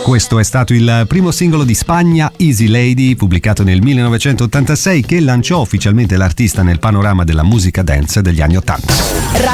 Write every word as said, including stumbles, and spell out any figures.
Questo è stato il primo singolo di Spagna, Easy Lady, pubblicato nel millenovecentottantasei, che lanciò ufficialmente l'artista nel panorama della musica dance degli anni ottanta.